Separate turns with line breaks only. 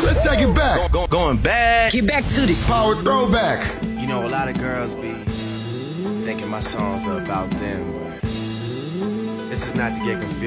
Let's take it back.
Going back.
Get back to this
Power throwback.
You know, a lot of girls be thinking my songs are about them, but this is not to get confused.